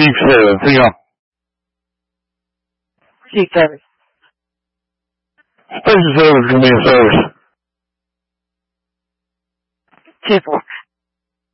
Chief Service. Hang on. Chief Service. Station 7 is going to be in service. Chief 4.